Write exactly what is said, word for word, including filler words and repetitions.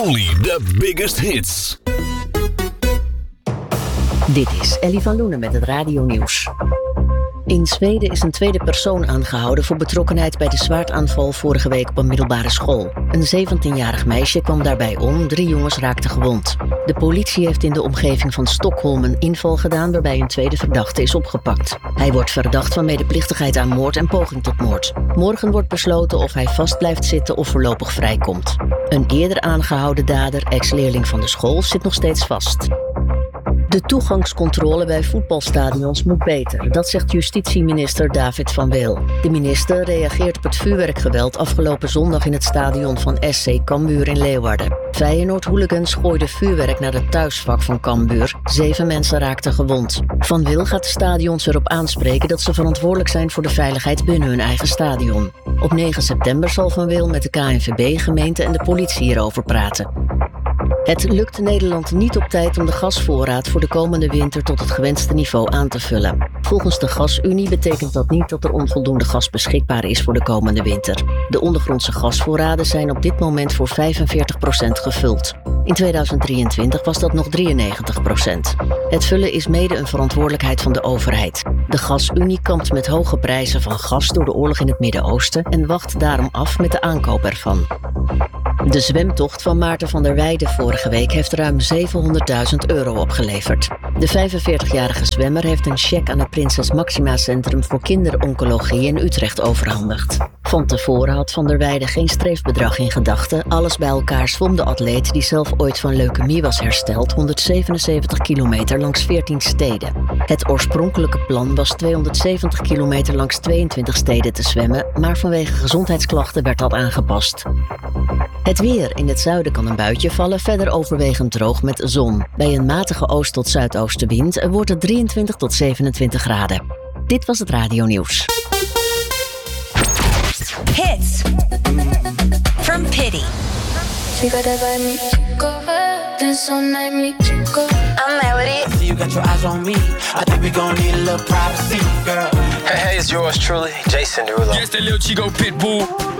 Only the biggest hits. Dit is Ellie van Loenen met het radionieuws. In Zweden is een tweede persoon aangehouden voor betrokkenheid bij de zwaardaanval vorige week op een middelbare school. Een zeventienjarig meisje kwam daarbij om, drie jongens raakten gewond. De politie heeft in de omgeving van Stockholm een inval gedaan waarbij een tweede verdachte is opgepakt. Hij wordt verdacht van medeplichtigheid aan moord en poging tot moord. Morgen wordt besloten of hij vast blijft zitten of voorlopig vrijkomt. Een eerder aangehouden dader, ex-leerling van de school, zit nog steeds vast. De toegangscontrole bij voetbalstadions moet beter, dat zegt justitieminister David van Weel. De minister reageert op het vuurwerkgeweld afgelopen zondag in het stadion van S C Cambuur in Leeuwarden. Feyenoord-hooligans gooiden vuurwerk naar het thuisvak van Cambuur. Zeven mensen raakten gewond. Van Weel gaat de stadions erop aanspreken dat ze verantwoordelijk zijn voor de veiligheid binnen hun eigen stadion. Op negen september zal Van Weel met de K N V B, gemeente en de politie hierover praten. Het lukt Nederland niet op tijd om de gasvoorraad voor de komende winter tot het gewenste niveau aan te vullen. Volgens de Gasunie betekent dat niet dat er onvoldoende gas beschikbaar is voor de komende winter. De ondergrondse gasvoorraden zijn op dit moment voor vijfenveertig procent gevuld. In tweeduizend drieëntwintig was dat nog drieënnegentig procent. Het vullen is mede een verantwoordelijkheid van de overheid. De Gasunie kampt met hoge prijzen van gas door de oorlog in het Midden-Oosten en wacht daarom af met de aankoop ervan. De zwemtocht van Maarten van der Weijden vorige week heeft ruim zevenhonderdduizend euro opgeleverd. De vijfenveertigjarige zwemmer heeft een cheque aan het Prinses Maxima Centrum voor Kinderoncologie in Utrecht overhandigd. Van tevoren had Van der Weijden geen streefbedrag in gedachten. Alles bij elkaar zwom de atleet, die zelf ooit van leukemie was hersteld, honderdzevenenzeventig kilometer langs veertien steden. Het oorspronkelijke plan was tweehonderdzeventig kilometer langs tweeëntwintig steden te zwemmen, maar vanwege gezondheidsklachten werd dat aangepast. Het weer. In het zuiden kan een buitje vallen, verder overwegend droog met zon. Bij een matige oost- tot zuidoostenwind wordt het drieëntwintig tot zevenentwintig graden. Dit was het radionieuws. Hits from Pity. I'm Melody. You got your eyes on me. I think we gon' need a little privacy, girl. Hey, hey, it's yours truly, Jason Derulo. Just a little Chico Pitbull.